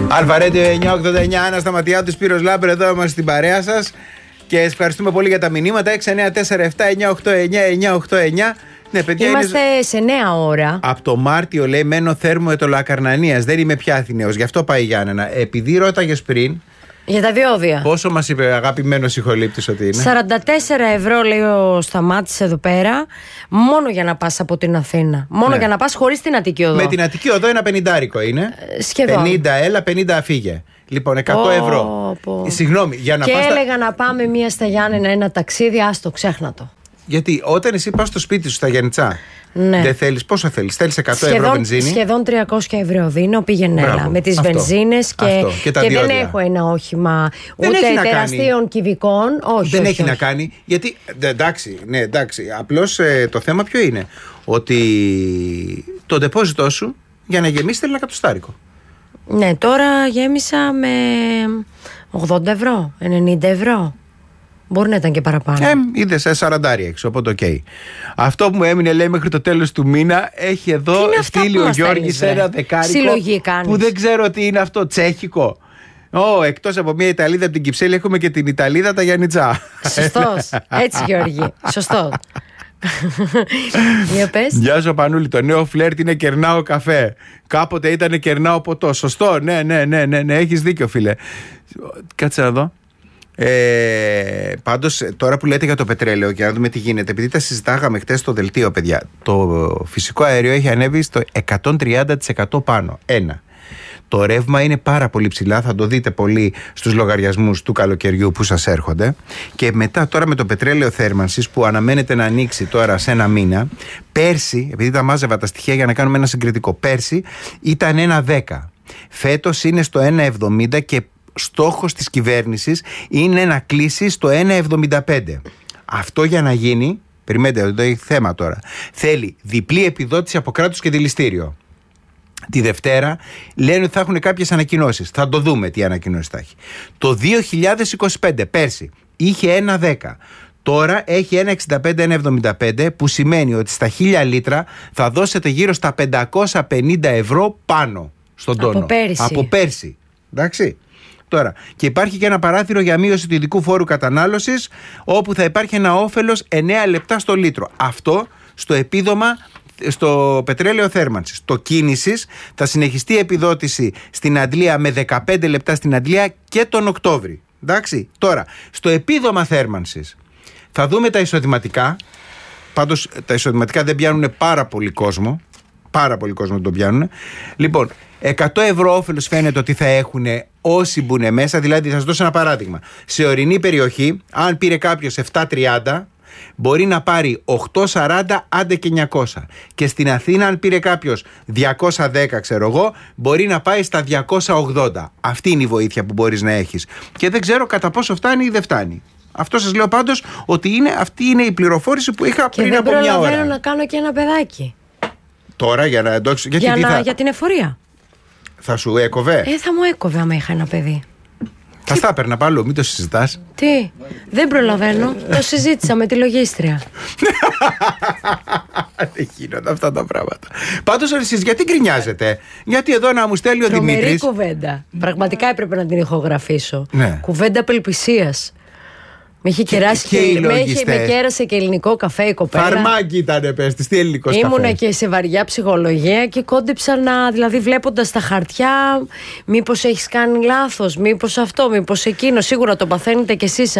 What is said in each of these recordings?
Αλφαρέντιο 989, Άννα Σταματιάδου, Σπύρος Λάμπρε, εδώ είμαστε στην παρέα σας. Και σας ευχαριστούμε πολύ για τα μηνύματα. 6947-989-989. Ναι, παιδιά, είμαστε σε νέα ώρα. Από το Μάρτιο, λέει, μένω Θέρμο Ετωλοακαρνανίας. Δεν είμαι πια Αθηναίος. Γι' αυτό πάει η Γιάννενα. Επειδή ρώταγες πριν. Για τα διόδια. Πόσο μας είπε αγαπημένος ηχολήπτης ότι είναι? 44 € λέει ο Σταμάτης εδώ πέρα. Μόνο για να πας από την Αθήνα. Μόνο για να πας χωρίς την Αττική Οδό. Με την Αττική Οδό ένα 50 είναι. Σχεδόν. 50 έλα, 50 φύγε. Λοιπόν, 100 ευρώ. Συγγνώμη, για να και πας. Έλεγα να πάμε μία στα Γιάννενα, ένα ταξίδι, άστο, ξέχνα το. Γιατί όταν εσύ πας στο σπίτι σου στα Γιαννιτσά, δεν θέλεις, πόσο θέλεις? Θέλεις 100 ευρώ βενζίνη. Σχεδόν 300 ευρώ δίνω, πήγαινε έλα. Με τις βενζίνες και δεν έχω ένα όχημα ούτε τεραστίων κυβικών. Όχι. Δεν έχει να κάνει. Γιατί. Εντάξει, απλώς το θέμα ποιο είναι? Ότι το ντεπόζιτό σου για να γεμίσει θέλει ένα εκατοστάρικο. Ναι, τώρα γέμισα με 80 ευρώ, 90 ευρώ. Μπορεί να ήταν και παραπάνω. Είδες 40 έξω, οπότε οκ. Αυτό που μου έμεινε, λέει, μέχρι το τέλος του μήνα, έχει εδώ στείλει ο Γιώργης ένα δεκάρικο. Συλλογή κάνεις. Που δεν ξέρω τι είναι αυτό, τσέχικο. Εκτός από μια Ιταλίδα από την Κυψέλη, έχουμε και την Ιταλίδα τα Γιαννιτσά. Σωστός. Έτσι, Γιώργη. Σωστό. Γεια σου, Πανούλη. Το νέο φλερτ είναι κερνάω καφέ. Κάποτε ήταν κερνάω ποτό. Σωστό. Ναι. Έχεις δίκιο, φίλε. Κάτσε να δω. Πάντως, τώρα που λέτε για το πετρέλαιο και να δούμε τι γίνεται, επειδή τα συζητάγαμε χτες στο δελτίο, παιδιά, το φυσικό αέριο έχει ανέβει στο 130% πάνω. Το ρεύμα είναι πάρα πολύ ψηλά, θα το δείτε πολύ στους λογαριασμούς του καλοκαιριού που σας έρχονται. Και μετά, τώρα με το πετρέλαιο θέρμανσης που αναμένεται να ανοίξει τώρα σε ένα μήνα, πέρσι, επειδή τα μάζευα τα στοιχεία για να κάνουμε ένα συγκριτικό, πέρσι ήταν 1,10. Φέτος είναι στο 1,70 και στόχος της κυβέρνησης είναι να κλείσει στο 1,75. Αυτό για να γίνει, περιμένετε, δεν έχει θέμα τώρα, θέλει διπλή επιδότηση από κράτος και δηληστήριο. Τη Δευτέρα λένε ότι θα έχουν κάποιες ανακοινώσεις. Θα το δούμε τι ανακοινώσεις θα έχει. Το 2025 πέρσι είχε 1,10. Τώρα έχει 1,65-1,75, που σημαίνει ότι στα 1.000 λίτρα θα δώσετε γύρω στα 550 ευρώ πάνω στον τόνο. Από πέρσι. Εντάξει. Τώρα, και υπάρχει και ένα παράθυρο για μείωση του ειδικού φόρου κατανάλωσης, όπου θα υπάρχει ένα όφελος 9 λεπτά στο λίτρο. Αυτό στο επίδομα στο πετρέλαιο θέρμανσης. Το κίνησης θα συνεχιστεί η επιδότηση στην Αντλία με 15 λεπτά στην Αντλία και τον Οκτώβρη. Εντάξει. Τώρα, στο επίδομα θέρμανσης θα δούμε τα εισοδηματικά. Πάντως τα εισοδηματικά δεν πιάνουν πάρα πολύ κόσμο. Πάρα πολύ κόσμο τον πιάνουν. Λοιπόν, 100 ευρώ όφελος φαίνεται ότι θα έχουν όσοι μπουν μέσα. Δηλαδή, θα σας δώσω ένα παράδειγμα. Σε ορεινή περιοχή, αν πήρε κάποιος 7,30, μπορεί να πάρει 8,40 άντε και 900. Και στην Αθήνα, αν πήρε κάποιος 210, ξέρω εγώ, μπορεί να πάει στα 280. Αυτή είναι η βοήθεια που μπορείς να έχεις. Και δεν ξέρω κατά πόσο φτάνει ή δεν φτάνει. Αυτό σας λέω πάντως ότι αυτή είναι η πληροφόρηση που είχα πριν από μια ώρα. Και δεν προλαβαίνω να κάνω και ένα παιδάκι. Τώρα για να εντόξω. Για την εφορία. Θα σου έκοβε? Θα μου έκοβε άμα είχα ένα παιδί. Θα στα έπαιρνα παλού, μην το συζητάς. Τι, δεν προλαβαίνω. Το συζήτησα με τη λογίστρια. Δεν γίνονται αυτά τα πράγματα. Πάντως εσείς γιατί γκρινιάζετε? Γιατί εδώ να μου στέλνει ο Δημήτρης. Τρομερή κουβέντα. Πραγματικά έπρεπε να την ηχογραφήσω. Κουβέντα απελπισίας. Με είχε κέρασε και ελληνικό καφέ η κοπέλα. Φαρμάκι ήταν, πες της, τι ελληνικός καφέ? Ήμουνα και σε βαριά ψυχολογία και κόντεψα να, δηλαδή βλέποντας τα χαρτιά, μήπως έχεις κάνει λάθος, μήπως αυτό, μήπως εκείνο. Σίγουρα το παθαίνετε κι εσείς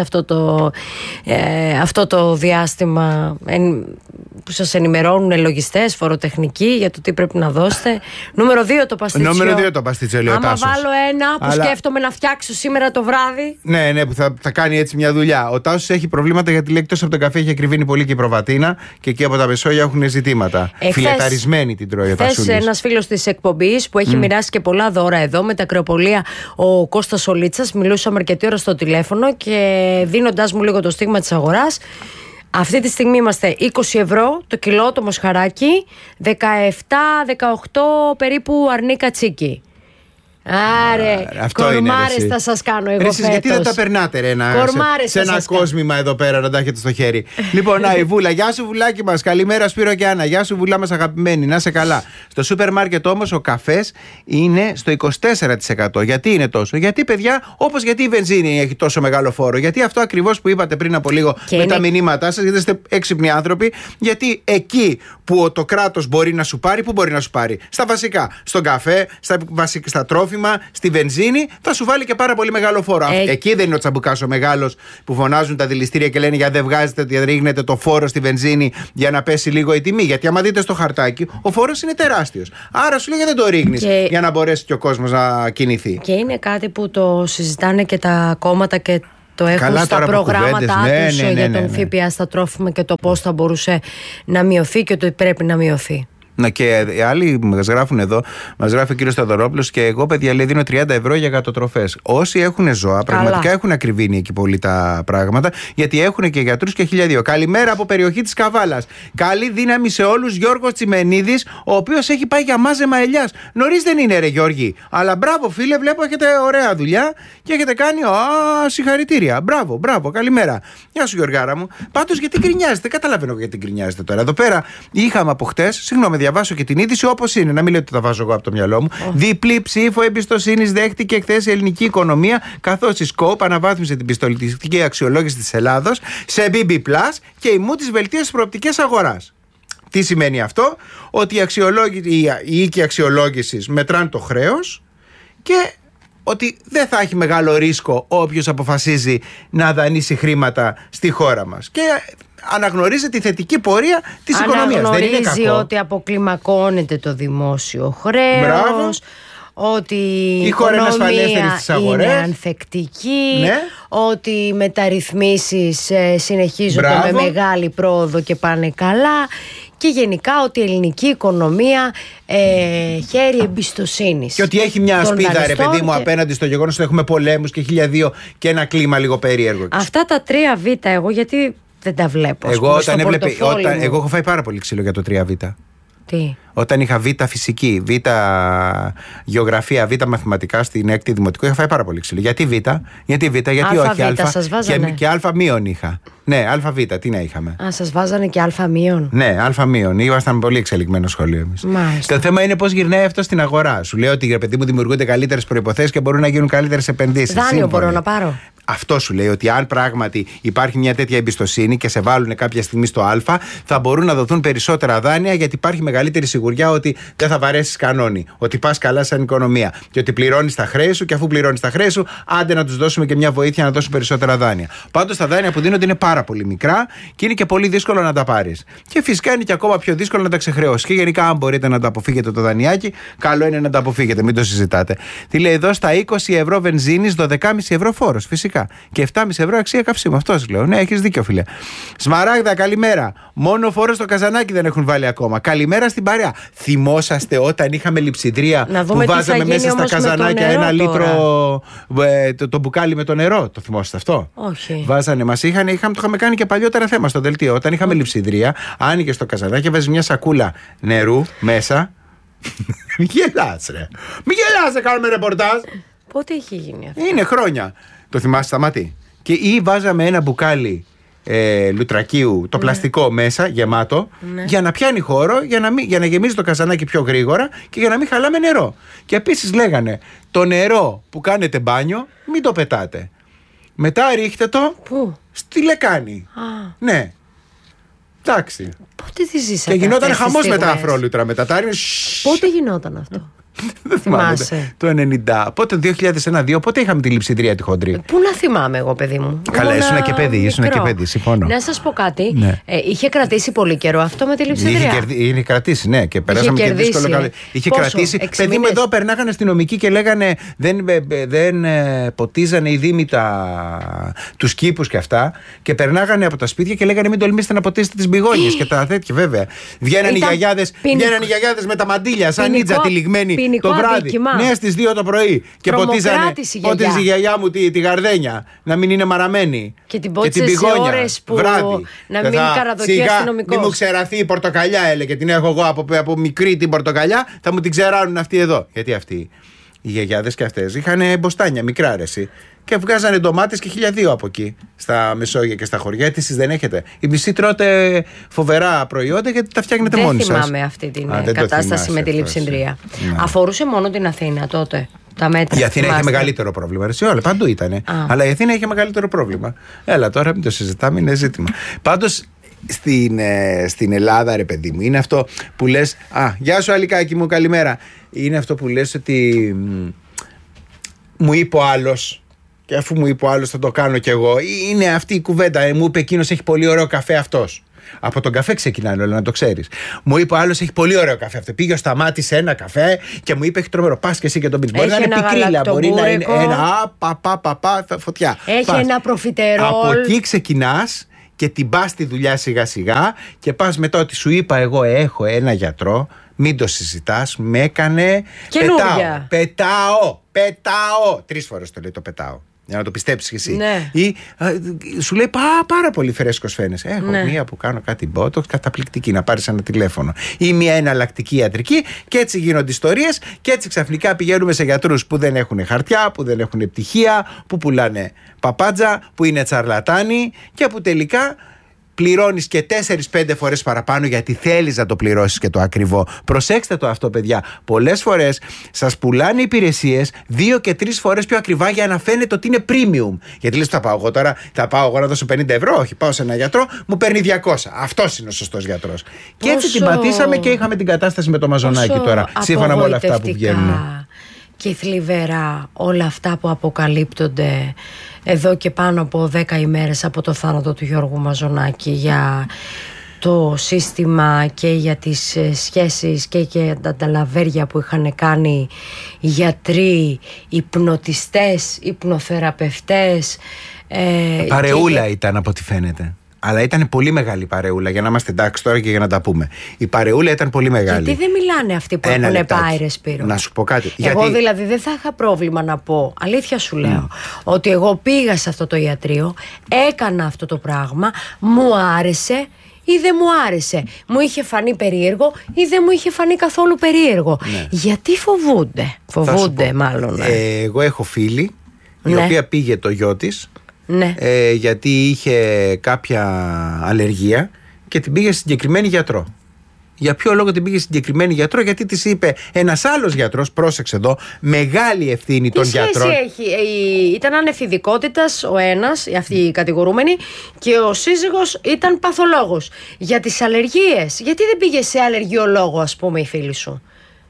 αυτό το διάστημα που σας ενημερώνουν λογιστές, φοροτεχνικοί για το τι πρέπει να δώσετε. Νούμερο 2 το παστίτσιο. Νούμερο 2 το παστίτσιο, λέει ο Τάσος. Άμα βάλω ένα που σκέφτομαι να φτιάξω σήμερα το βράδυ. Ναι, που θα κάνει έτσι μια δουλειά. Ο Τάσος έχει προβλήματα γιατί λέει εκτός από τον καφέ έχει ακριβήνει πολύ και η προβατίνα και εκεί από τα Μεσόγεια έχουν ζητήματα. Φιλεταρισμένη την τρώει ο Τάσουλης. Χθες ένας φίλος της εκπομπής που έχει μοιράσει και πολλά δώρα εδώ με τα κρεοπολία, ο Κώστας Σολίτσας, μιλούσαμε αρκετή ώρα στο τηλέφωνο και δίνοντάς μου λίγο το στίγμα της αγοράς. Αυτή τη στιγμή είμαστε 20 ευρώ το κιλό το μοσχαράκι, 17-18 περίπου αρνί κατσίκι. Άρε, κορμάρες θα σας κάνω εγώ φέτος. Γιατί δεν τα περνάτε ρε, σε ένα κόσμημα εδώ πέρα να τα έχετε στο χέρι. Λοιπόν, η Βούλα, γεια σου Βουλάκι μας. Καλημέρα Σπύρο και Άννα. Γεια σου Βουλά μας αγαπημένη, να είσαι καλά. Στο σούπερ μάρκετ όμως ο καφές είναι στο 24%. Γιατί είναι τόσο? Γιατί παιδιά, όπως γιατί η βενζίνη έχει τόσο μεγάλο φόρο? Γιατί αυτό ακριβώς που είπατε πριν από λίγο και με τα μηνύματά σας, γιατί είστε έξυπνοι άνθρωποι. Γιατί εκεί που το κράτος μπορεί να σου πάρει, πού μπορεί να σου πάρει? Στα βασικά, στον καφέ, στα τρόφιμα, στη βενζίνη, θα σου βάλει και πάρα πολύ μεγάλο φόρο. Εκεί δεν είναι ο τσαμπουκάς ο μεγάλος που φωνάζουν τα δηληστήρια και λένε γιατί δεν βγάζετε, γιατί ρίχνετε το φόρο στη βενζίνη για να πέσει λίγο η τιμή. Γιατί άμα δείτε στο χαρτάκι, ο φόρος είναι τεράστιος. Άρα σου λέει γιατί δεν το ρίχνεις για να μπορέσει και ο κόσμος να κινηθεί. Και είναι κάτι που το συζητάνε και τα κόμματα και το έχουν στα προγράμματά τους για τον ΦΠΑ στα τρόφιμα και το πώς θα μπορούσε να μειωθεί και ότι πρέπει να μειωθεί. Να και οι άλλοι μας γράφουν εδώ, μας γράφει ο κύριος Σταδωρόπουλος και εγώ παιδιά λέει δίνω 30 ευρώ για γατοτροφές. Όσοι έχουν ζώα πραγματικά έχουν ακριβήνει εκεί πολύ τα πράγματα, γιατί έχουν και γιατρούς και 1002. Καλημέρα από περιοχή της Καβάλας. Καλή δύναμη σε όλους. Γιώργος Τσιμενίδης, ο οποίος έχει πάει για μάζεμα ελιάς. Νωρίς δεν είναι ρε Γιώργη, αλλά μπράβο φίλε, βλέπω έχετε ωραία δουλειά και έχετε κάνει συγχαρητήρια. Μπράβο, καλημέρα. Γεια σου Γιωργάρα μου. Πάντως γιατί γκρινιάζετε? Καταλαβαίνω γιατί γκρινιάζετε τώρα. Εδώ πέρα είχαμε από χτες, συγγνώμη, διαβάσω και την είδηση όπως είναι. Να μην λέω ότι τα βάζω εγώ από το μυαλό μου. Διπλή ψήφο εμπιστοσύνης δέχτηκε χθες η ελληνική οικονομία, καθώς η Σκόπ αναβάθμισε την πιστοληπτική αξιολόγηση της Ελλάδος σε BB+ και η Moody's βελτίωσε προοπτικές αγοράς. Τι σημαίνει αυτό? Ότι οι οίκοι αξιολόγησης μετράνε το χρέος και ότι δεν θα έχει μεγάλο ρίσκο όποιος αποφασίζει να δανείσει χρήματα στη χώρα μας. Και αναγνωρίζει τη θετική πορεία της οικονομίας. Δεν είναι κακό. Αναγνωρίζει ότι αποκλιμακώνεται το δημόσιο χρέος, ότι η οικονομία είναι ανθεκτική, ότι οι μεταρρυθμίσεις συνεχίζονται με μεγάλη πρόοδο και πάνε καλά και γενικά ότι η ελληνική οικονομία χαίρει εμπιστοσύνης. Και ότι έχει μια ασπίδα ρε παιδί μου απέναντι στο γεγονός ότι έχουμε πολέμους και 1002 και ένα κλίμα λίγο περίεργο. Αυτά τα 3 Β εγώ γιατί δεν τα βλέπω. Εγώ εγώ έχω φάει πάρα πολύ ξύλο για το 3Β. Τι? Όταν είχα Β φυσική, Β γεωγραφία, Β μαθηματικά στην 6η δημοτικού, είχα φάει πάρα πολύ ξύλο. Γιατί Β, γιατί όχι Α. Και Α μείον είχα. Ναι, ΑΒ, τι να είχαμε. Σας βάζανε και Α μείον. Ναι, Α μείον. Ήμασταν πολύ εξελιγμένο σχολείο εμείς. Το θέμα είναι πώς γυρνάει αυτό στην αγορά. Σου λέω ότι για παιδί μου δημιουργούνται καλύτερες προϋποθέσεις και μπορούν να γίνουν καλύτερες επενδύσεις. Δάνειο μπορώ να πάρω. Αυτό σου λέει ότι αν πράγματι υπάρχει μια τέτοια εμπιστοσύνη και σε βάλουν κάποια στιγμή στο Α, θα μπορούν να δοθούν περισσότερα δάνεια γιατί υπάρχει μεγαλύτερη σιγουριά ότι δεν θα βαρέσεις κανόνι. Ότι πας καλά σαν οικονομία. Και ότι πληρώνεις τα χρέη σου και αφού πληρώνεις τα χρέη σου, άντε να τους δώσουμε και μια βοήθεια να δώσουν περισσότερα δάνεια. Πάντως τα δάνεια που δίνονται είναι πάρα πολύ μικρά και είναι και πολύ δύσκολο να τα πάρεις. Και φυσικά είναι και ακόμα πιο δύσκολο να τα ξεχρεώσεις. Και γενικά, αν μπορείτε να τα αποφύγετε το δανειάκι, καλό είναι να τα αποφύγετε, μην το συζητάτε. Τι λέει εδώ, στα 20 ευρώ βενζίνης, 12,5 ευρώ φόρος. Φυσικά. Και 7,5 ευρώ αξία καυσίμου. Αυτό λέω. Ναι, έχεις δίκιο, φίλε. Σμαράγδα, καλημέρα. Μόνο φόρο στο καζανάκι δεν έχουν βάλει ακόμα. Καλημέρα στην παρέα. Θυμόσαστε όταν είχαμε λειψιδρία που βάζαμε μέσα στα καζανάκια ένα λίτρο το μπουκάλι με το νερό? Το θυμόσαστε αυτό? Όχι. Βάζανε, το είχαμε κάνει και παλιότερα θέμα στο δελτίο. Όταν είχαμε λειψιδρία, άνοιγε το καζανάκι, βάζει μια σακούλα νερού μέσα. Μη γελάς, ρε. Μη γελάς, κάνουμε ρεπορτάζ. Πότε έχει γίνει αυτό? Είναι χρόνια. Το θυμάσαι, Σταμάτη? Και ή βάζαμε ένα μπουκάλι λουτρακίου, το πλαστικό μέσα, γεμάτο, για να πιάνει χώρο, για να γεμίζει το καζανάκι πιο γρήγορα και για να μην χαλάμε νερό. Και επίσης λέγανε, το νερό που κάνετε μπάνιο, μην το πετάτε. Μετά ρίχτε το. Πού? Στη λεκάνη. Ναι. Εντάξει. Πότε τη ζήσατε? Και γινόταν χαμός με τα αφρόλουτρα μετά. Πότε γινόταν αυτό? Δεν θυμάμαι. Το 90. Πότε, 2001-2002, πότε είχαμε τη λειψιδρία τη χοντρή? Πού να θυμάμαι εγώ, παιδί μου. Καλά, ήσουν και παιδί, συμφωνώ. Να σας πω κάτι. Είχε κρατήσει πολύ καιρό αυτό με τη λειψιδρία. Είχε κρατήσει, ναι, και περάσαμε και δύσκολο καλό. Είχε κρατήσει. Παιδί μου, εδώ περνάγανε αστυνομικοί και λέγανε δεν ποτίζανε οι δήμοι τους κήπους και αυτά. Και περνάγανε από τα σπίτια και λέγανε μην τολμήσετε να ποτίσετε τις μπιγόνιες και τα τέτοια, βέβαια. Βγαίνανε οι γιαγιάδες με τα μαντίλια, σαν νίτζα τυλιγμένοι. Το βράδυ, ναι, στις 2 το πρωί. Και ποτίζανε η γιαγιά μου τη γαρδένια, να μην είναι μαραμένη. Και την πότιζε σε ώρες που βράδυ. Να μην καραδοκεί αστυνομικός. Μην μου ξεραθεί η πορτοκαλιά, έλεγε. Την έχω εγώ από μικρή την πορτοκαλιά, θα μου την ξεράνουν αυτοί εδώ. Γιατί αυτοί Οι γιαγιάδες και αυτές είχαν μποστάνια μικρά αρέσει και βγάζανε ντομάτες και 1.002 από εκεί στα Μεσόγεια και στα χωριά. Εσείς δεν έχετε? Οι μισοί τρώτε φοβερά προϊόντα γιατί τα φτιάχνετε μόνοι σας. Δεν θυμάμαι αυτή την κατάσταση με τη λειψιδρία. Αφορούσε μόνο την Αθήνα τότε. Τα μέτρα, η Αθήνα είχε μεγαλύτερο πρόβλημα. Όλα παντού ήταν. Αλλά η Αθήνα είχε μεγαλύτερο πρόβλημα. Έλα τώρα, μην το συζητάμε, είναι ζήτημα. Πάντως στην Ελλάδα, ρε παιδί μου, είναι αυτό που λες. Γεια σου, Αλικάκη μου, καλημέρα. Είναι αυτό που λες ότι μου είπε ο άλλος. Και αφού μου είπε ο άλλος, θα το κάνω κι εγώ. Είναι αυτή η κουβέντα. Μου είπε εκείνος έχει πολύ ωραίο καφέ αυτός. Από τον καφέ ξεκινάνε όλα, να το ξέρεις. Μου είπε ο άλλος έχει πολύ ωραίο καφέ αυτό. Πήγε ο Σταμάτης σε ένα καφέ και μου είπε έχει τρομερό. Πας και εσύ και τον πεις. Μπορεί να είναι πικρίλα, μπορεί να είναι ένα φωτιά. Έχει ένα προφιτερόλ. Από εκεί ξεκινάς και την πας στη δουλειά σιγά σιγά και πας μετά ότι σου είπα εγώ έχω ένα γιατρό. Μην το συζητάς, με έκανε. Πετάω. 3 φορές το λέει το πετάω. Για να το πιστέψεις κι εσύ. Ναι. Ή σου λέει πάρα πολύ φρέσκος φαίνεσαι. Έχω μία που κάνω κάτι μπότοξ, καταπληκτική, να πάρεις ένα τηλέφωνο. Ή μία εναλλακτική ιατρική. Και έτσι γίνονται ιστορίες. Και έτσι ξαφνικά πηγαίνουμε σε γιατρούς που δεν έχουν χαρτιά, που δεν έχουν πτυχία, που πουλάνε παπάντζα, που είναι τσαρλατάνοι και που τελικά πληρώνεις και 4-5 φορές παραπάνω γιατί θέλεις να το πληρώσεις και το ακριβό. Προσέξτε το αυτό, παιδιά. Πολλές φορές σας πουλάνε υπηρεσίες 2 και 3 φορές πιο ακριβά για να φαίνεται ότι είναι premium. Γιατί λες, θα πάω εγώ τώρα, θα πάω εγώ να δώσω 50 ευρώ. Όχι, πάω σε ένα γιατρό, μου παίρνει 200. Αυτός είναι ο σωστός γιατρός. Και έτσι την πατήσαμε και είχαμε την κατάσταση με το μαζονάκι τώρα. Σύμφωνα με όλα αυτά που βγαίνουν. Και θλιβερά όλα αυτά που αποκαλύπτονται εδώ και πάνω από 10 ημέρες από το θάνατο του Γιώργου Μαζονάκη για το σύστημα και για τις σχέσεις και για τα ταλαβέρια που είχαν κάνει οι γιατροί, υπνοτιστές, υπνοθεραπευτές. Παρεούλα ήταν από ό,τι φαίνεται. Αλλά ήταν πολύ μεγάλη η παρεούλα, για να είμαστε εντάξει τώρα και για να τα πούμε. Η παρεούλα ήταν πολύ μεγάλη. Γιατί δεν μιλάνε αυτοί που έχουν πάει, ρε Σπύρο? Να σου πω κάτι. Εγώ δηλαδή δεν θα είχα πρόβλημα να πω, αλήθεια σου λέω, ότι εγώ πήγα σε αυτό το ιατρείο, έκανα αυτό το πράγμα, μου άρεσε ή δεν μου άρεσε. Μου είχε φανεί περίεργο ή δεν μου είχε φανεί καθόλου περίεργο. Ναι. Γιατί φοβούνται? Φοβούνται μάλλον. Εγώ έχω φίλη η οποία πήγε το γιο της. Ναι. Γιατί είχε κάποια αλλεργία και την πήγε σε συγκεκριμένη γιατρό. Για ποιο λόγο την πήγε σε συγκεκριμένη γιατρό? Γιατί της είπε ένας άλλος γιατρός, πρόσεξε εδώ, μεγάλη ευθύνη των γιατρών. Ήταν ανεφηδικότητας ο ένας, αυτοί οι κατηγορούμενοι, και ο σύζυγος ήταν παθολόγος. Για τις αλλεργίες, γιατί δεν πήγε σε αλλεργιολόγο, ας πούμε, η φίλη σου?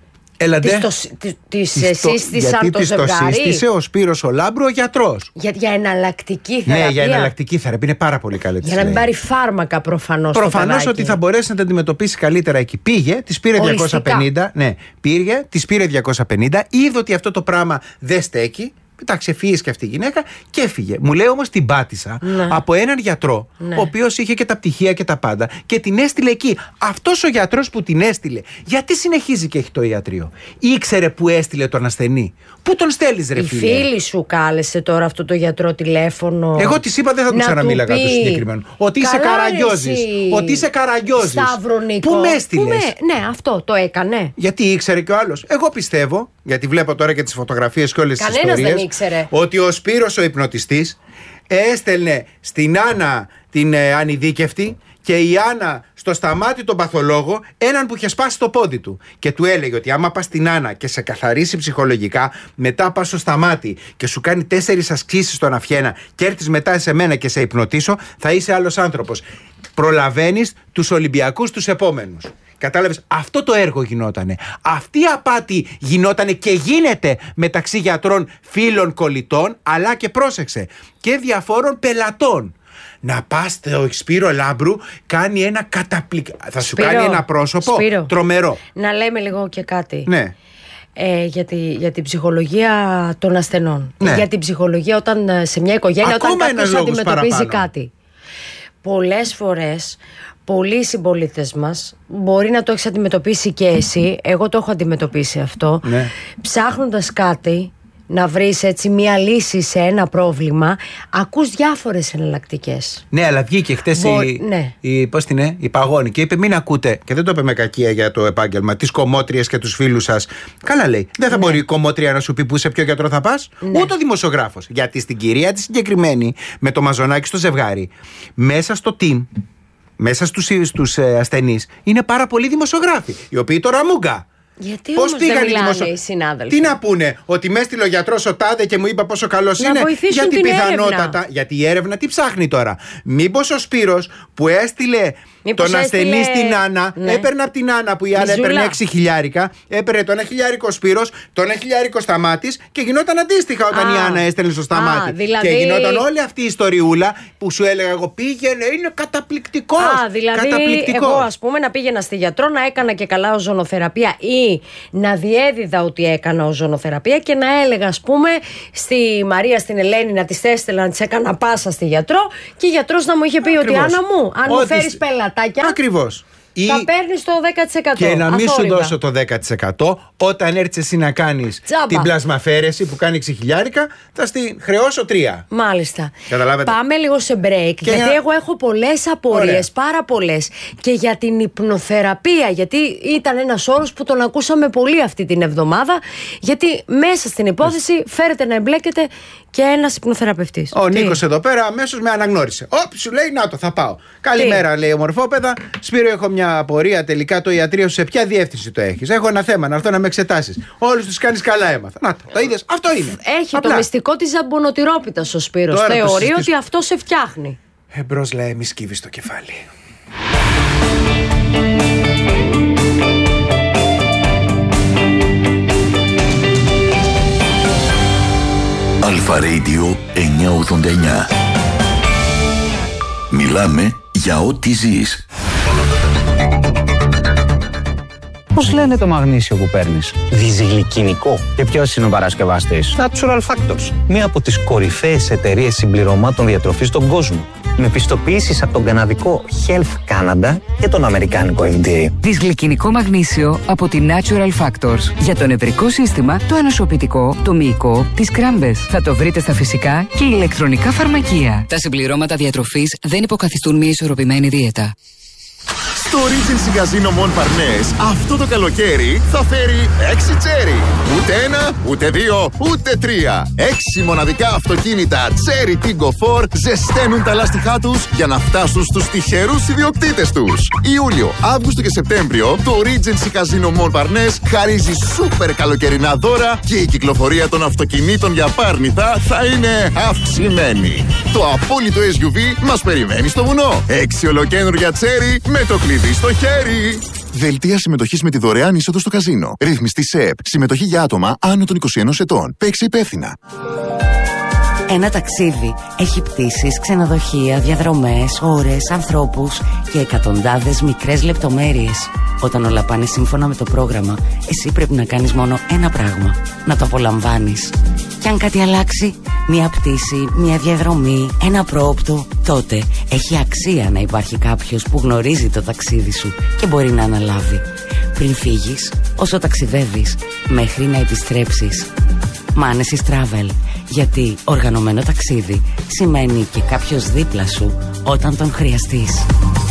Τη σύστησαν το ζευγάρι. Το σύστησε ο Σπύρος ο Λάμπρου, ο γιατρός. Για εναλλακτική θεραπεία. Ναι, για εναλλακτική θεραπεία. Είναι πάρα πολύ καλή. Για να μην πάρει φάρμακα προφανώς. Προφανώς ότι θα μπορέσει να τα αντιμετωπίσει καλύτερα εκεί. Πήγε, της πήρε 250. Ναι, πήγε, της πήρε 250. Είδε ότι αυτό το πράγμα δεν στέκει. Εντάξει, ευφυής και αυτή η γυναίκα και έφυγε. Μου λέει όμως την πάτησα από έναν γιατρό, ο οποίος είχε και τα πτυχία και τα πάντα, και την έστειλε εκεί. Αυτός ο γιατρός που την έστειλε, γιατί συνεχίζει και έχει το ιατρείο? Ήξερε που έστειλε τον ασθενή. Πού τον στέλνεις, ρε φίλε? Η φίλη σου κάλεσε τώρα αυτό το γιατρό τηλέφωνο? Εγώ της είπα, δεν θα του ξαναμίλαγα το συγκεκριμένο. Ότι είσαι καραγκιόζης. Ότι είσαι καραγκιόζης. Σταυρονικό. Πού με έστειλες? Ναι, αυτό το έκανε. Γιατί ήξερε και ο άλλος. Εγώ πιστεύω, γιατί βλέπω τώρα και τις φωτογραφίες και όλες τις ιστορίες, ότι ο Σπύρος ο υπνοτιστής έστελνε στην Άννα την ανειδίκευτη και η Άννα στο Σταμάτη τον παθολόγο έναν που είχε σπάσει το πόδι του και του έλεγε ότι άμα πας στην Άννα και σε καθαρίσει ψυχολογικά, μετά πας στο Σταμάτη και σου κάνει 4 ασκήσεις στον αυχένα και έρθεις μετά σε μένα και σε υπνοτίσω, θα είσαι άλλος άνθρωπος. Προλαβαίνεις τους Ολυμπιακούς τους επόμενους. Κατάλαβες, αυτό το έργο γινότανε. Αυτή η απάτη γινότανε και γίνεται μεταξύ γιατρών, φίλων, κολλητών, αλλά και πρόσεξε, και διαφόρων πελατών. Να πας στο Σπύρο Λάμπρου, κάνει ένα θα σου κάνει ένα πρόσωπο τρομερό. Να λέμε λίγο και κάτι. Ναι. Για την ψυχολογία των ασθενών. Ναι. Για την ψυχολογία όταν σε μια οικογένεια, ακόμα όταν κάποιος αντιμετωπίζει παραπάνω κάτι. Πολλές φορές πολλοί συμπολίτες μας, μπορεί να το έχεις αντιμετωπίσει και εσύ, εγώ το έχω αντιμετωπίσει αυτό, ψάχνοντας κάτι να βρεις έτσι μία λύση σε ένα πρόβλημα, ακούς διάφορες εναλλακτικές. Ναι, αλλά βγήκε χτες η Παγώνη και είπε: μην ακούτε, και δεν το είπε με κακία για το επάγγελμα, τις κομμότριες και τους φίλους σας. Καλά λέει. Δεν θα μπορεί η κομμότρια να σου πει που σε ποιο γιατρό θα πας, ούτε ο δημοσιογράφος. Γιατί στην κυρία τη συγκεκριμένη, με το μαζονάκι στο ζευγάρι, μέσα στο team, μέσα στους ασθενείς, είναι πάρα πολλοί δημοσιογράφοι, οι οποίοι τώρα μούγκα. Γιατί πώς πήγαν οι δημοσιογράφοι, οι συνάδελφοι? Τι να πούνε, ότι με έστειλε ο γιατρός ο τάδε και μου είπα πόσο καλός είναι. Γιατί πιθανότατα. Έρευνα. Γιατί η έρευνα τι ψάχνει τώρα? Μήπως ο Σπύρος που έστειλε τον ασθενή στην Άννα, έπαιρνε από την Άννα που η Άννα έπαιρνε 6 χιλιάρικα, έπαιρνε το 1 χιλιάρικο ο Σπύρος, το 1 χιλιάρικο Σταμάτης και γινόταν αντίστοιχα όταν η Άννα έστελνε στο Σταμάτη. Δηλαδή... Και γινόταν όλη αυτή η ιστοριούλα που σου έλεγα εγώ, πήγαινε, είναι καταπληκτικός. Δηλαδή εγώ ας πούμε να πήγαινα στη γιατρό, να έκανα και καλά οζονοθεραπεία ή να διέδιδα ότι έκανα οζονοθεραπεία και να έλεγα ας πούμε στη Μαρία, στην Ελένη να της έστελνα, να της έκανα πάσα στη γιατρό και η γιατρός να μου είχε πει ότι Άννα μου, αν μου φέρεις πελατάκια, ακριβώς, θα παίρνεις το 10%. Και να μην σου δώσω το 10%, όταν έρθεις εσύ να κάνεις την πλασμαφέρεση που κάνει 6 χιλιάρικα, θα στη χρεώσω 3. Μάλιστα. Καταλάβετε. Πάμε λίγο σε break, γιατί εγώ έχω πολλές απορίες, πάρα πολλές. Και για την υπνοθεραπεία, γιατί ήταν ένας όρος που τον ακούσαμε πολύ αυτή την εβδομάδα, γιατί μέσα στην υπόθεση φέρεται να εμπλέκεται και ένας υπνοθεραπευτής. Ο Νίκος εδώ πέρα αμέσως με αναγνώρισε. Σου λέει, να το, θα πάω. Καλημέρα, λέει ομορφόπεδα. Σπύρο, έχω μια απορία. Τελικά το ιατρείο σου σε ποια διεύθυνση το έχεις? Έχω ένα θέμα, να έρθω να με εξετάσεις. Όλους τους κάνεις καλά, έμαθα. Να το είδες, αυτό είναι. Έχει απλά το μυστικό της ζαμπονοτηρόπιτας ο Σπύρος. Θεωρεί ότι αυτό σε φτιάχνει. Εμπρός λέει, μη σκύβεις το κεφάλι. Αλφα Radio 989. Μιλάμε για ό,τι ζεις. Πώς λένε το μαγνήσιο που παίρνεις? Διζυγλικινικό. Και ποιος είναι ο παρασκευαστής? Natural Factors. Μία από τις κορυφαίες εταιρείες συμπληρωμάτων διατροφής στον κόσμο. Με πιστοποιήσεις από τον καναδικό Health Canada και τον αμερικάνικο FDA. Δυσγλυκινικό μαγνήσιο από τη Natural Factors. Για το νευρικό σύστημα, το ανοσοποιητικό, το μυϊκό, τις κράμπες. Θα το βρείτε στα φυσικά και ηλεκτρονικά φαρμακεία. Τα συμπληρώματα διατροφής δεν υποκαθιστούν μια ισορροπημένη δίαιτα. Στο Regency Casino Mon Parnes αυτό το καλοκαίρι θα φέρει 6 τσέρι. Ούτε ένα, ούτε δύο, ούτε τρία. 6 μοναδικά αυτοκίνητα τσέρι Tiggo 4 ζεσταίνουν τα λάστιχά τους για να φτάσουν στους τυχερούς ιδιοκτήτες τους. Ιούλιο, Αύγουστο και Σεπτέμβριο το Regency Casino Mon Parnes χαρίζει σούπερ καλοκαιρινά δώρα και η κυκλοφορία των αυτοκινήτων για πάρνηθα θα είναι αυξημένη. Το απόλυτο SUV μας περιμένει στο βουνό. 6 ολοκαίνουργια τσέρι με το κλειδί στο χέρι. Δελτία συμμετοχής με τη δωρεάν είσοδο στο καζίνο. Ρύθμιστη ΣΕΠ. Συμμετοχή για άτομα άνω των 21 ετών. Παίξε υπεύθυνα. Ένα ταξίδι έχει πτήσεις, ξενοδοχεία, διαδρομές, ώρες, ανθρώπους και εκατοντάδες μικρές λεπτομέρειες. Όταν όλα πάνε σύμφωνα με το πρόγραμμα, εσύ πρέπει να κάνεις μόνο ένα πράγμα: να το απολαμβάνεις. Και αν κάτι αλλάξει, μια πτήση, μια διαδρομή, ένα πρόοπτο, τότε έχει αξία να υπάρχει κάποιος που γνωρίζει το ταξίδι σου και μπορεί να αναλάβει. Πριν φύγεις, όσο ταξιδεύεις, μέχρι να επιστρέψεις. Manesis Travel. Γιατί οργανωμένο ταξίδι σημαίνει και κάποιος δίπλα σου όταν τον χρειαστείς.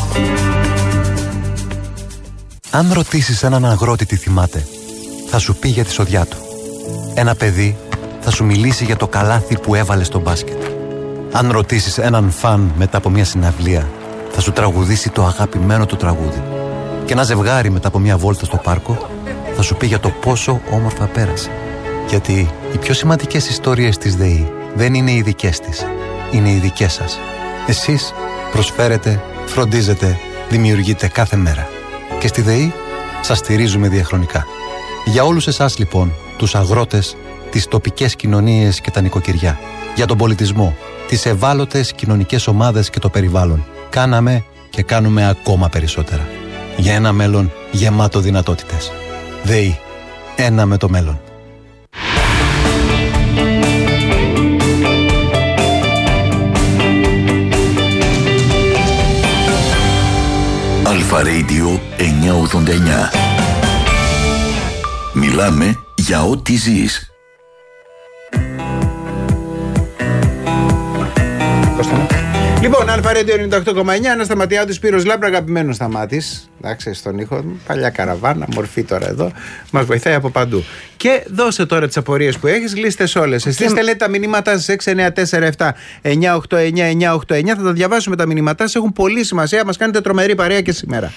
Αν ρωτήσεις έναν αγρότη τι θυμάται, θα σου πει για τη σοδιά του. Ένα παιδί θα σου μιλήσει για το καλάθι που έβαλε στο μπάσκετ. Αν ρωτήσεις έναν φαν μετά από μια συναυλία, θα σου τραγουδήσει το αγαπημένο του τραγούδι. Και ένα ζευγάρι μετά από μια βόλτα στο πάρκο θα σου πει για το πόσο όμορφα πέρασε. Γιατί οι πιο σημαντικές ιστορίες της ΔΕΗ δεν είναι οι δικές της, είναι οι δικές σας. Εσείς προσφέρετε, φροντίζετε, δημιουργείτε κάθε μέρα. Και στη ΔΕΗ σας στηρίζουμε διαχρονικά. Για όλους εσάς λοιπόν, τους αγρότες, τις τοπικές κοινωνίες και τα νοικοκυριά, για τον πολιτισμό, τις ευάλωτες κοινωνικές ομάδες και το περιβάλλον, κάναμε και κάνουμε ακόμα περισσότερα. Για ένα μέλλον γεμάτο δυνατότητες. ΔΕΗ. Ένα με το μέλλον. Αλφα Radio 989. Μιλάμε για ό,τι ζεις. Λοιπόν, Αλφα-Radio 98,9, ένα Σταματιάδης, Σπύρος Λάμπρα, αγαπημένος Σταμάτης. Εντάξει, στον ήχο μου, παλιά καραβάνα, μορφή τώρα εδώ. Μας βοηθάει από παντού. Και δώσε τώρα τις απορίες που έχεις, λίστες όλες. Εσείς στέλνετε τα μηνύματά σας 694-7-989-989. Θα τα διαβάσουμε τα μηνύματά σας, έχουν πολύ σημασία. Μας κάνετε τρομερή παρέα και σήμερα.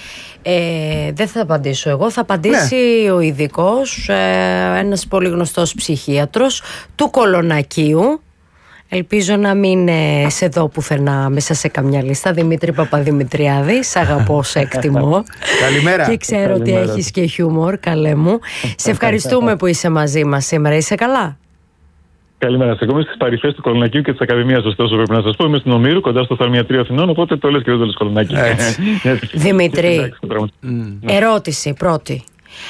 Δεν θα απαντήσω εγώ, θα απαντήσει ο ειδικός, ένας πολύ γνωστός ψυχίατρος του Κολονακίου. Ελπίζω να μην σε δω πουθενά μέσα σε καμιά λίστα. Δημήτρη Παπαδημητριάδη, σ' αγαπώ, σε εκτιμώ. Καλημέρα. Και ξέρω ότι έχεις και χιούμορ, καλέ μου. Σε ευχαριστούμε που είσαι μαζί μας σήμερα. Είσαι καλά? Καλημέρα. Σε ακόμα στις παρυφές του Κολονακίου και της Ακαδημίας, ωστόσο, πρέπει να σας πω. Είμαι στην Ομήρου, κοντά στο Οφθαλμιατρίο Αθηνών, οπότε το λες και δεν το λες Κολονάκι. Δημήτρη, ερώτηση πρώτη.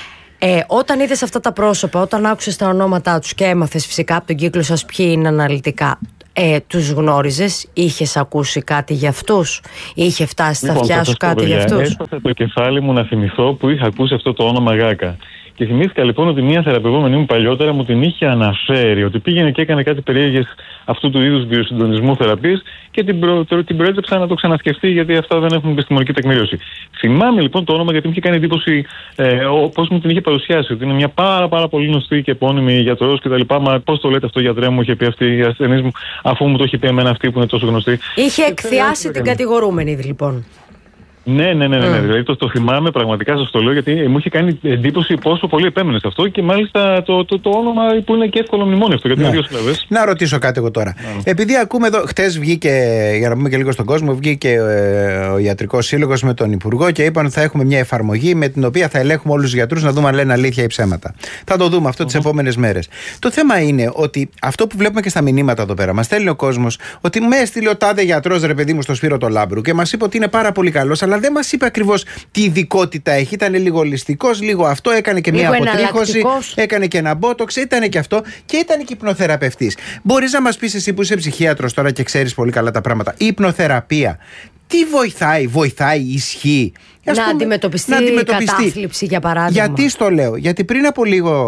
Όταν είδες αυτά τα πρόσωπα, όταν άκουσες τα ονόματά τους και έμαθες φυσικά από τον κύκλο σας ποιοι είναι αναλυτικά, τους γνώριζες, είχες ακούσει κάτι για αυτούς, είχε φτάσει στα αυτιά σου κάτι για αυτούς? Έσπασε το κεφάλι μου να θυμηθώ που είχα ακούσει αυτό το όνομα Γάκα. Και θυμήθηκα λοιπόν ότι μια θεραπευόμενη μου παλιότερα μου την είχε αναφέρει, ότι πήγαινε και έκανε κάτι περίεργες αυτού του είδους βιοσυντονισμού θεραπείας και την προέτρεψα να το ξανασκεφτεί, γιατί αυτά δεν έχουν επιστημονική τεκμηρίωση. Θυμάμαι λοιπόν το όνομα, γιατί μου είχε κάνει εντύπωση πώς μου την είχε παρουσιάσει, ότι είναι μια πάρα πολύ γνωστή και επώνυμη γιατρός κτλ. Μα πώς το λέτε αυτό, γιατρέ μου, είχε πει αυτή η ασθενής μου, αφού μου το είχε πει εμένα αυτή που είναι τόσο γνωστή. Είχε εκθιάσει την κατηγορούμενη λοιπόν. Ναι. Δηλαδή το θυμάμαι, πραγματικά σας το λέω, γιατί μου είχε κάνει εντύπωση πόσο πολύ επέμενε σε αυτό και μάλιστα το όνομα που είναι και εύκολο μνημόνιο αυτό, γιατί είναι δύο συλλαβές. Να ρωτήσω κάτι εγώ τώρα. Επειδή ακούμε εδώ, χτες βγήκε, για να πούμε και λίγο στον κόσμο, βγήκε ο Ιατρικός Σύλλογος με τον Υπουργό και είπαν ότι θα έχουμε μια εφαρμογή με την οποία θα ελέγχουμε όλους τους γιατρούς να δούμε αν λένε αλήθεια ή ψέματα. Θα το δούμε αυτό τις επόμενες μέρες. Το θέμα είναι ότι αυτό που βλέπουμε και στα μηνύματα εδώ πέρα, μας στέλνει ο κόσμος ότι με έστειλε ο τάδε γιατρός, ρε παιδί μου, στο Σπύρο το Λάμπρου και μας είπε ότι είναι πάρα πολύ καλός, αλλά δεν μας είπε ακριβώς τι ειδικότητα έχει. Ήταν λίγο ολιστικός, λίγο αυτό, έκανε και μια αποτρίχωση, έκανε και ένα μπότοξ, ήταν και αυτό και ήταν και υπνοθεραπευτής. Μπορείς να μας πεις εσύ που είσαι ψυχίατρος τώρα και ξέρεις πολύ καλά τα πράγματα, η υπνοθεραπεία τι βοηθάει, ισχύει να αντιμετωπιστεί κατάθλιψη, για παράδειγμα? Γιατί στο λέω? Γιατί πριν από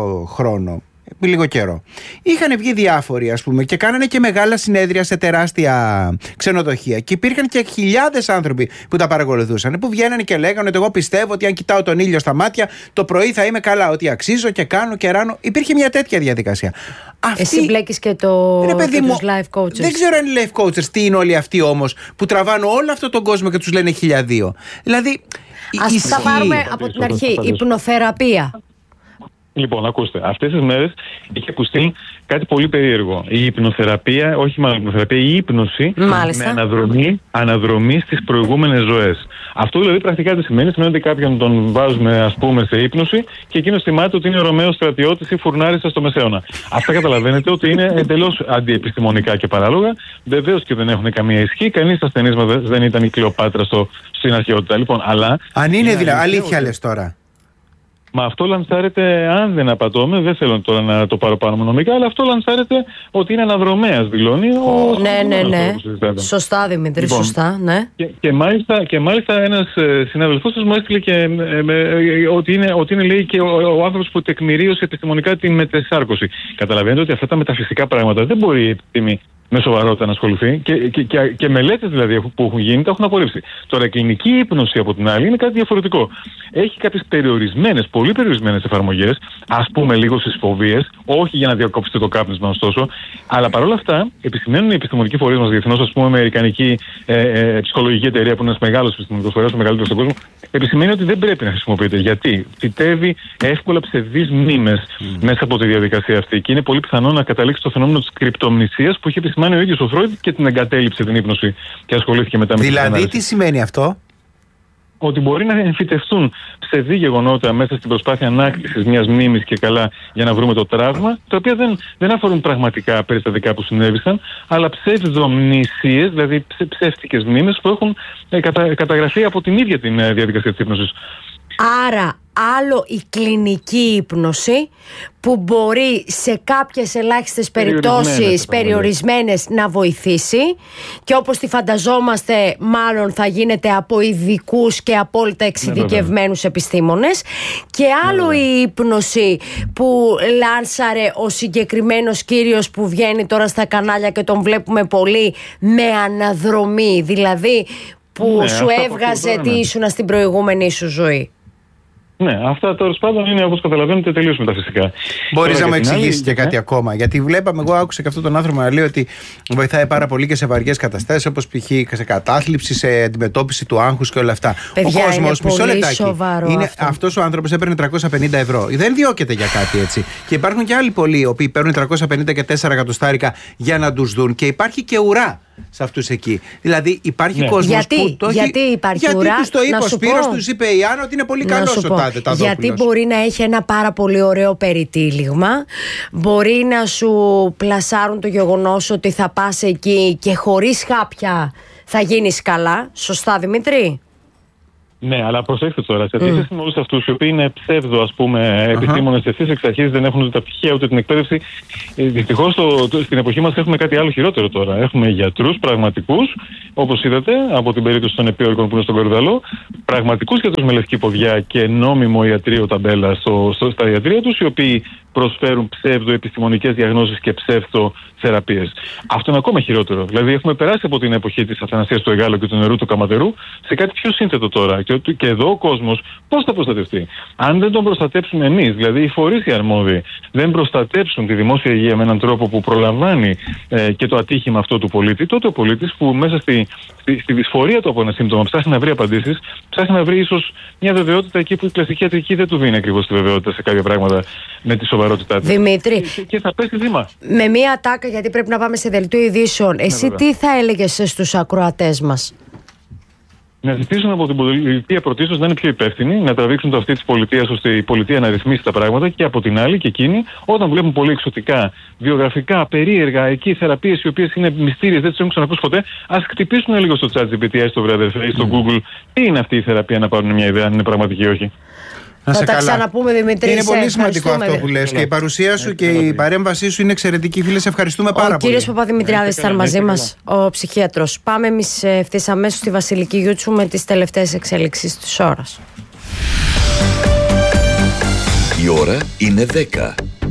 λίγο καιρό είχαν βγει διάφοροι, ας πούμε, και κάνανε και μεγάλα συνέδρια σε τεράστια ξενοδοχεία και υπήρχαν και χιλιάδες άνθρωποι που τα παρακολουθούσαν, που βγαίνανε και λέγανε ότι εγώ πιστεύω ότι αν κοιτάω τον ήλιο στα μάτια το πρωί θα είμαι καλά, ότι αξίζω και κάνω και ράνω. Υπήρχε μια τέτοια διαδικασία. Εσύ μπλέκεις και τους life coaches. Δεν ξέρω αν είναι life coaches, τι είναι όλοι αυτοί όμως που τραβάνε όλο αυτόν τον κόσμο και τους λένε 1002. Δηλαδή ας τα πάρουμε από την αρχή. Υπνοθεραπεία. Λοιπόν, ακούστε, αυτές τις μέρες είχε ακουστεί κάτι πολύ περίεργο. Η υπνοθεραπεία, η ύπνωση με αναδρομή στις προηγούμενες ζωές. Αυτό δηλαδή πρακτικά τι σημαίνει? Σημαίνει ότι κάποιον τον βάζουμε, ας πούμε, σε ύπνωση και εκείνος θυμάται ότι είναι ο Ρωμαίος στρατιώτης ή φουρνάρισα στο Μεσαίωνα. Αυτά καταλαβαίνετε ότι είναι εντελώς αντιεπιστημονικά και παράλογα. Βεβαίως και δεν έχουν καμία ισχύ. Κανείς ασθενής δεν ήταν η Κλεοπάτρα στην αρχαιότητα. Λοιπόν, αλλά. Αν είναι δηλαδή, αλήθεια λες τώρα? Μα αυτό λανσάρεται, αν δεν απατώμε, δεν θέλω τώρα να το πάρω πάνω νομικά, αλλά αυτό λανσάρεται ότι είναι αναδρομέας, δηλώνει. Ναι. Σωστά, Δημήτρη, λοιπόν, σωστά, ναι. Και μάλιστα ένας συναδελφός σας μου έστειλε και ότι είναι, λέει, και ο άνθρωπος που τεκμηρίωσε επιστημονικά την μετεσάρκωση. Καταλαβαίνετε ότι αυτά τα μεταφυσικά πράγματα δεν μπορεί η επιστήμη με σοβαρότητα να ασχοληθεί και μελέτες δηλαδή που έχουν γίνει τα έχουν απορρίψει. Τώρα, η κλινική ύπνωση από την άλλη είναι κάτι διαφορετικό. Έχει κάποιες πολύ περιορισμένες εφαρμογές, ας πούμε λίγο στις φοβίες, όχι για να διακόψετε το κάπνισμα ωστόσο, αλλά παρόλα αυτά επισημαίνουν οι επιστημονικοί φορείς μας διεθνώς, ας πούμε, Αμερικανική ψυχολογική εταιρεία που είναι ένας μεγάλος επιστημονικός φορέας, ο μεγαλύτερος στον κόσμο, επισημαίνει ότι δεν πρέπει να χρησιμοποιείται. Γιατί φυτεύει εύκολα ψευδείς μνήμες μέσα από τη διαδικασία αυτή και είναι πολύ πιθανό να καταλήξει το φαινόμενο της κρυπτομνησίας που είχε επισημάνει ο ίδιος ο Φρόιντ και την εγκατέλειψε την ύπνωση και ασχολήθηκε μετά με την Δηλαδή, τι σημαίνει αυτό? Ότι μπορεί να εμφυτευτούν ψευδή γεγονότα μέσα στην προσπάθεια ανάκτησης μιας μνήμης και καλά για να βρούμε το τραύμα, τα οποία δεν αφορούν πραγματικά περιστατικά που συνέβησαν, αλλά ψευδομνησίες, δηλαδή ψεύτικες μνήμες που έχουν καταγραφεί από την ίδια την διαδικασία της ύπνωσης. Άρα άλλο η κλινική ύπνωση που μπορεί σε κάποιες ελάχιστες περιπτώσεις περιορισμένες να βοηθήσει και όπως τη φανταζόμαστε μάλλον θα γίνεται από ειδικούς και απόλυτα εξειδικευμένους επιστήμονες, και άλλο η ύπνωση που λάνσαρε ο συγκεκριμένος κύριος που βγαίνει τώρα στα κανάλια και τον βλέπουμε πολύ με αναδρομή, δηλαδή που σου έβγαζε τι ήσουν στην προηγούμενη σου ζωή. Ναι, αυτά τέλος πάντων είναι, όπως καταλαβαίνετε, τελείως μεταφυσικά. Μπορείς να μου εξηγήσεις και κάτι ακόμα? Γιατί βλέπαμε, εγώ άκουσα και αυτόν τον άνθρωπο να λέει ότι βοηθάει πάρα πολύ και σε βαριές καταστάσεις, όπως π.χ. σε κατάθλιψη, σε αντιμετώπιση του άγχους και όλα αυτά. Παιδιά, ο κόσμος, μισό λεπτάκι. Είναι αυτός ο άνθρωπος έπαιρνε 350 ευρώ. Δεν διώκεται για κάτι έτσι. Και υπάρχουν και άλλοι πολλοί οι οποίοι παίρνουν 350 και 4 εκατοστάρικα για να τους δουν, και υπάρχει και ουρά σε αυτούς εκεί. Δηλαδή υπάρχει κόσμος που το έχει. Γιατί υπάρχει ουρά? Γιατί τους το είπε ο Σπύρος, τους είπε η Άννα ότι είναι πολύ καλός ο Τάδε. Γιατί μπορεί να έχει ένα πάρα πολύ ωραίο περιτύλιγμα, μπορεί να σου πλασάρουν το γεγονός ότι θα πας εκεί και χωρίς χάπια θα γίνεις καλά. Σωστά, Δημήτρη? Ναι, αλλά προσέξτε τώρα, σε αντίθεση με όλους αυτούς οι οποίοι είναι ψεύδο, ας πούμε, επιστήμονες, ευθύς εξ αρχής δεν έχουν ούτε τα πτυχία ούτε την εκπαίδευση. Δυστυχώς στην εποχή μας έχουμε κάτι άλλο χειρότερο τώρα. Έχουμε γιατρούς πραγματικούς, όπως είδατε από την περίπτωση των επίορκων που είναι στον Κορυδαλό, πραγματικούς γιατρούς με λευκή ποδιά και νόμιμο ιατρείο ταμπέλα στα ιατρεία τους, οι οποίοι προσφέρουν ψεύδο-επιστημονικές διαγνώσεις και ψεύδο-θεραπείες. Αυτό είναι ακόμα χειρότερο. Δηλαδή, έχουμε περάσει από την εποχή της Αθανασίας του Εγάλου και του νερού του Καματερού σε κάτι πιο σύνθετο τώρα. Και εδώ ο κόσμος πώς θα προστατευτεί? Αν δεν τον προστατέψουμε εμείς, δηλαδή οι φορείς οι αρμόδιοι, δεν προστατέψουν τη δημόσια υγεία με έναν τρόπο που προλαμβάνει και το ατύχημα αυτό του πολίτη, τότε ο πολίτης που μέσα στη δυσφορία του από ένα σύμπτωμα ψάχνει να βρει απαντήσεις, ψάχνει να βρει ίσως μια βεβαιότητα εκεί που η κλασική ιατρική δεν του δίνει ακριβώς τη βεβαιότητα σε κάποια πράγματα με τη σοβαρότητά της. Δημήτρη, και θα πέσει θύμα. Με μία ατάκα, γιατί πρέπει να πάμε σε δελτίο ειδήσεων, εσύ τι θα έλεγες στους ακροατές μας? Να ζητήσουν από την πολιτεία πρωτίστως να είναι πιο υπεύθυνοι, να τραβήξουν το αυτί της πολιτείας ώστε η πολιτεία να ρυθμίσει τα πράγματα, και από την άλλη και εκείνοι, όταν βλέπουν πολύ εξωτικά, βιογραφικά, περίεργα, εκεί θεραπείες οι οποίες είναι μυστήριες, δεν τις έχουν ξανακούσει ποτέ, ας χτυπήσουν λίγο στο ChatGPT, στο Βράδερ ή στο Google, τι είναι αυτή η θεραπεία, να πάρουν μια ιδέα αν είναι πραγματική ή όχι. Θα τα ξαναπούμε, Δημήτρη. Είναι πολύ σημαντικό αυτό που λες, και η παρουσία σου και η παρέμβασή σου είναι εξαιρετική. Φίλε, σε ευχαριστούμε πάρα πολύ. Ο κύριος Παπαδημητριάδης ήταν μαζί μας, ο ψυχίατρος. Πάμε εμείς ευθύς αμέσως στη Βασιλική Γιούτσου με τις τελευταίες εξέλιξεις της ώρας. Η ώρα είναι 10.